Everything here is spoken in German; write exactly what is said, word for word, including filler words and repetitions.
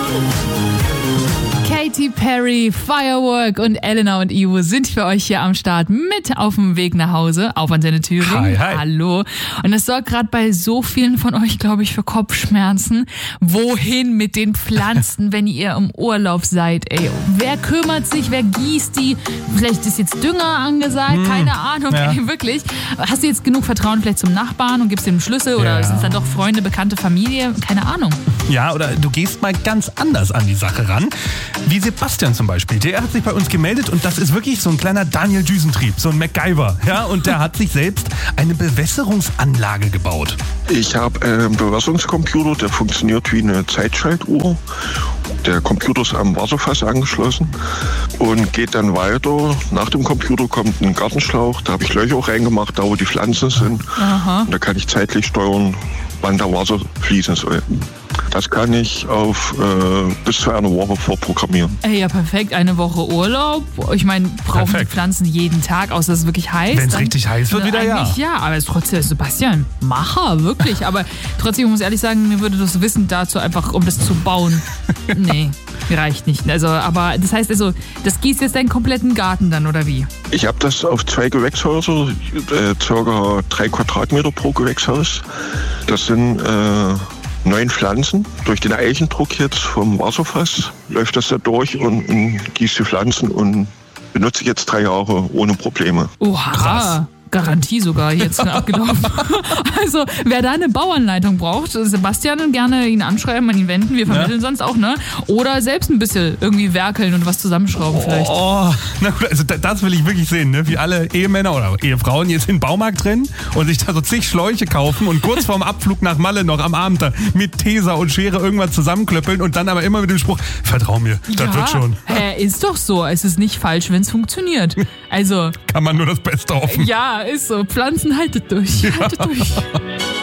Katy Perry, Firework und Elena und Ivo sind für euch hier am Start mit auf dem Weg nach Hause, auf Antenne Thüringen. Hi, hi. Hallo. Und das sorgt gerade bei so vielen von euch, glaube ich, für Kopfschmerzen. Wohin mit den Pflanzen, wenn ihr im Urlaub seid? Ey, wer kümmert sich, wer gießt die? Vielleicht ist jetzt Dünger angesagt, hm, keine Ahnung, ja. ey, wirklich. Hast du jetzt genug Vertrauen vielleicht zum Nachbarn und gibst ihm einen Schlüssel oder Ja. sind es dann doch Freunde, Bekannte, Familie? Keine Ahnung. Ja, oder du gehst mal ganz anders an die Sache ran. Wie Sebastian zum Beispiel. Der hat sich bei uns gemeldet und das ist wirklich so ein kleiner Daniel Düsentrieb, so ein MacGyver. Ja, und der hat sich selbst eine Bewässerungsanlage gebaut. Ich habe einen Bewässerungscomputer, der funktioniert wie eine Zeitschaltuhr. Der Computer ist am Wasserfass angeschlossen und geht dann weiter. Nach dem Computer kommt ein Gartenschlauch, da habe ich Löcher reingemacht, da wo die Pflanzen sind. Aha. Und da kann ich zeitlich steuern, wann da Wasser fließen soll. Das kann ich auf äh, bis zu einer Woche vorprogrammieren. Ey, ja, perfekt. Eine Woche Urlaub. Ich meine, brauchen Perfekt. die Pflanzen jeden Tag, außer es ist wirklich heiß. Wenn's Dann- richtig heiß wird, dann wieder ja. eigentlich ja. Aber es ist trotzdem, Sebastian, Macher, wirklich. Aber trotzdem, ich muss ehrlich sagen, mir würde das Wissen dazu einfach, um das zu bauen, nee, reicht nicht. Also, aber das heißt also, das gießt jetzt deinen kompletten Garten dann, oder wie? Ich habe das auf zwei Gewächshäuser, äh, circa drei Quadratmeter pro Gewächshaus. Das sind äh, neun Pflanzen. Durch den Eichendruck jetzt vom Wasserfass läuft das da durch und, und gießt die Pflanzen und benutze ich jetzt drei Jahre ohne Probleme. Oha. Krass. Garantie sogar jetzt abgelaufen. Also, wer da eine Bauanleitung braucht, Sebastian gerne ihn anschreiben, an ihn wenden. Wir vermitteln Ja. sonst auch, ne? Oder selbst ein bisschen irgendwie werkeln und was zusammenschrauben vielleicht. Oh, na gut, also da- das will ich wirklich sehen, ne? Wie alle Ehemänner oder Ehefrauen jetzt in den Baumarkt rennen und sich da so zig Schläuche kaufen und kurz vorm Abflug nach Malle noch am Abend da mit Tesa und Schere irgendwas zusammenklöppeln und dann aber immer mit dem Spruch, vertrau mir, das ja, wird schon. Hä, ist doch so. Es ist nicht falsch, wenn es funktioniert. Also, Kann man nur das Beste hoffen. ja, ist so. Pflanzen, haltet durch. Haltet durch.